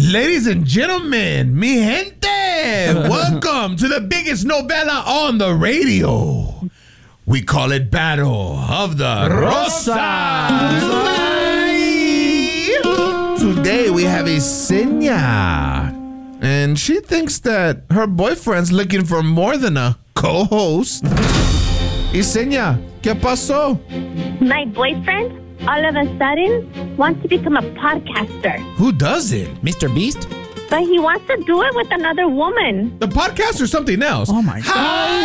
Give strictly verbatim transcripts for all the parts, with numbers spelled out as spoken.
Ladies and gentlemen, mi gente, welcome to the biggest novela on the radio. We call it Battle of the Rosas. Today we have Yesenia, and she thinks that her boyfriend's looking for more than a co-host. Yesenia, ¿qué pasó? My boyfriend, all of a sudden, wants to become a podcaster. Who doesn't? Mister Beast? But he wants to do it with another woman. The podcast or something else? Oh, my God.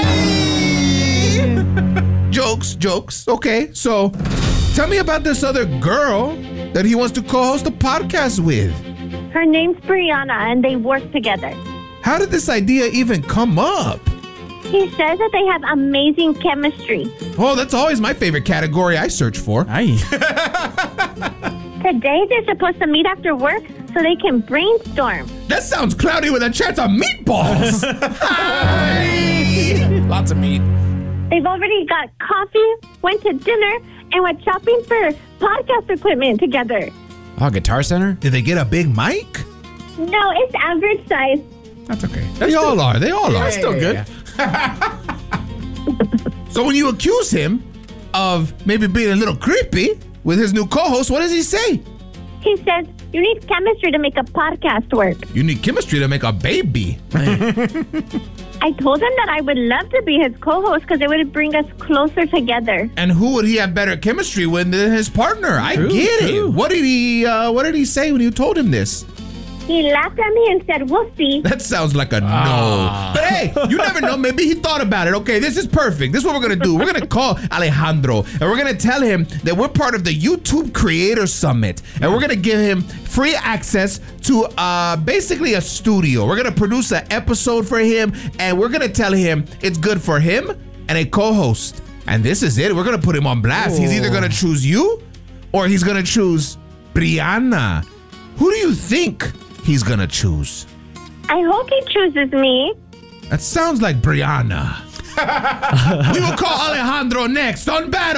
Hi. Jokes, jokes. Okay, so tell me about this other girl that he wants to co-host a podcast with. Her name's Brianna, and they work together. How did this idea even come up? He says that they have amazing chemistry. Oh, that's always my favorite category I search for. Aye. Today, they're supposed to meet after work so they can brainstorm. That sounds cloudy with a chance of meatballs. Hi. Lots of meat. They've already got coffee, went to dinner, and went shopping for podcast equipment together. Oh, Guitar Center? Did they get a big mic? No, it's average size. That's okay. They all are. They all are. That's still good. So when you accuse him of maybe being a little creepy with his new co-host, what does he say? He says, you need chemistry to make a podcast work. You need chemistry to make a baby. I told him that I would love to be his co-host because it would bring us closer together. And who would he have better chemistry with than his partner? I True, get true. it. What did he uh, What did he say when you told him this? He laughed at me and said, we'll see. That sounds like a Ah. no. But hey, you never know. Maybe he thought about it. Okay, this is perfect. This is what we're going to do. We're going to call Alejandro, and we're going to tell him that we're part of the YouTube Creator Summit, and we're going to give him free access to uh, basically a studio. We're going to produce an episode for him, and we're going to tell him it's good for him and a co-host. And this is it. We're going to put him on blast. He's either going to choose you or he's going to choose Brianna. Who do you think he's going to choose? I hope he chooses me. That sounds like Brianna. We will call Alejandro next on Battle.